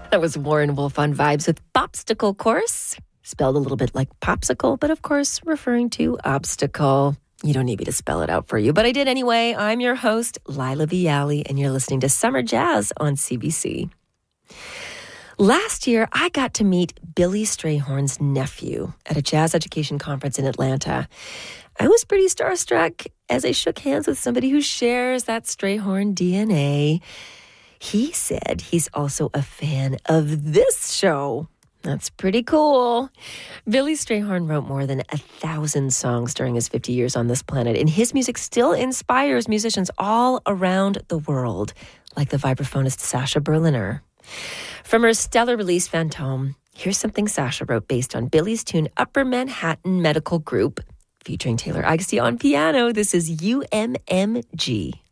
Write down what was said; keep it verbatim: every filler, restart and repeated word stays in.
That was Warren Wolf on Vibes with Popsicle Course. Spelled a little bit like popsicle, but of course referring to obstacle. You don't need me to spell it out for you, but I did anyway. I'm your host, Lila Viali, and you're listening to Summer Jazz on C B C. Last year, I got to meet Billy Strayhorn's nephew at a jazz education conference in Atlanta. I was pretty starstruck as I shook hands with somebody who shares that Strayhorn D N A. He said he's also a fan of this show. That's pretty cool. Billy Strayhorn wrote more than a thousand songs during his fifty years on this planet, and his music still inspires musicians all around the world, like the vibraphonist Sasha Berliner. From her stellar release, Fantôme, here's something Sasha wrote based on Billy's tune Upper Manhattan Medical Group, featuring Taylor Igesti on piano. This is U M M G.